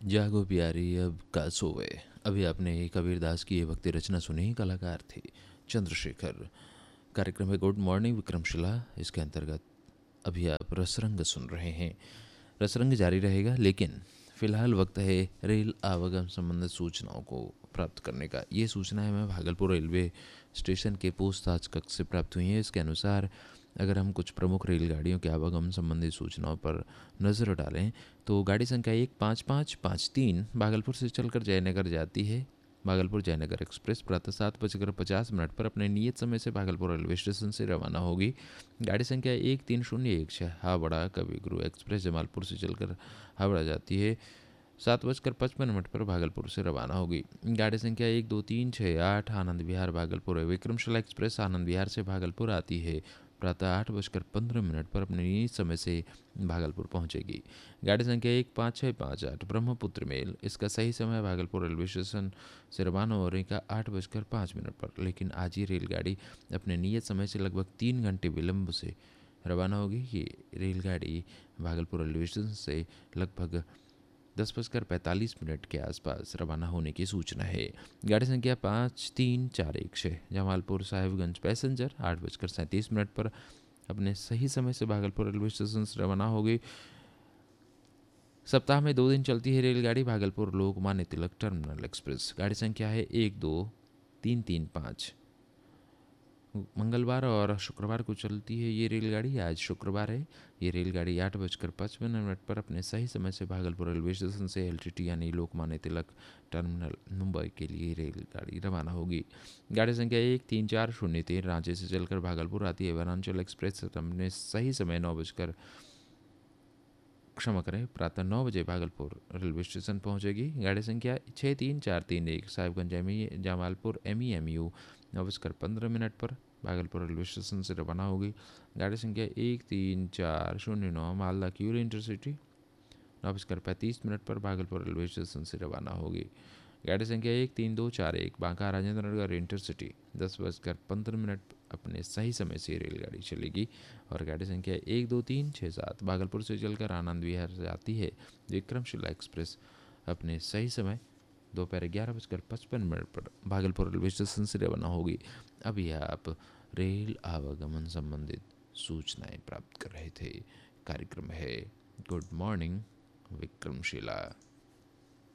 जागो प्यारी अब का सोवे। अभी आपने कबीरदास की ये भक्ति रचना सुनी। कलाकार थे चंद्रशेखर। कार्यक्रम है गुड मॉर्निंग विक्रमशिला। इसके अंतर्गत अभी आप रसरंग सुन रहे हैं। रसरंग जारी रहेगा, लेकिन फ़िलहाल वक्त है रेल आवागमन संबंधित सूचनाओं को प्राप्त करने का। ये सूचना हमें भागलपुर रेलवे स्टेशन के पूछताछ कक्ष से प्राप्त हुई है। इसके अनुसार अगर हम कुछ प्रमुख रेलगाड़ियों के आवागमन संबंधी सूचनाओं पर नज़र डालें तो गाड़ी संख्या 15553 भागलपुर से चलकर जयनगर जाती है। भागलपुर जयनगर एक्सप्रेस प्रातः 7:50 पर अपने नियत समय से भागलपुर रेलवे स्टेशन से रवाना होगी। गाड़ी संख्या 13016 हावड़ा कवि गुरु एक्सप्रेस जमालपुर से चलकर हावड़ा जाती है। 7:55 पर भागलपुर से रवाना होगी। गाड़ी संख्या 12368 आनंद विहार भागलपुर विक्रमशिला एक्सप्रेस आनंद विहार से भागलपुर आती है। प्रातः 8:15 पर अपने नियत समय से भागलपुर पहुंचेगी। गाड़ी संख्या 15658 ब्रह्मपुत्र मेल, इसका सही समय भागलपुर रेलवे स्टेशन से रवाना होने का 8:05 पर, लेकिन आज ये रेलगाड़ी अपने नियत समय से लगभग 3 घंटे विलंब से रवाना होगी। ये रेलगाड़ी भागलपुर रेलवे स्टेशन से लगभग 10:45 के आसपास रवाना होने की सूचना है। गाड़ी संख्या 53416 जमालपुर साहिबगंज पैसेंजर 8:37 पर अपने सही समय से भागलपुर रेलवे स्टेशन से रवाना होगी। सप्ताह में 2 दिन चलती है रेलगाड़ी भागलपुर लोकमान्य तिलक टर्मिनल एक्सप्रेस। गाड़ी संख्या है 12335। मंगलवार और शुक्रवार को चलती है ये रेलगाड़ी। आज शुक्रवार है। ये रेलगाड़ी 8:55 पर अपने सही समय से भागलपुर रेलवे स्टेशन से एलटीटी यानी लोकमान्य तिलक टर्मिनल मुंबई के लिए रेलगाड़ी रवाना होगी। गाड़ी संख्या 13403 रांची से चलकर भागलपुर आती है। वनांचल एक्सप्रेस अपने सही समय प्रातः 9 बजे भागलपुर रेलवे स्टेशन पहुंचेगी। गाड़ी संख्या 63431 साहिबगंज जमालपुर MEMU 9:15 पर भागलपुर रेलवे स्टेशन से रवाना होगी। गाड़ी संख्या 13409 मालदा क्यूर इंटरसिटी 9:35 पर भागलपुर रेलवे स्टेशन से रवाना होगी। गाड़ी संख्या 13241 बांका राजेंद्र नगर इंटरसिटी 10:15 अपने सही समय से रेलगाड़ी चलेगी। और गाड़ी संख्या 12367 भागलपुर से चलकर आनंद विहार से आती है। विक्रमशिला एक्सप्रेस अपने सही समय दोपहर 11:55 पर भागलपुर रेलवे स्टेशन से रवाना होगी। अभी आप रेल आवागमन संबंधित सूचनाएं प्राप्त कर रहे थे। कार्यक्रम है गुड मॉर्निंग विक्रमशिला।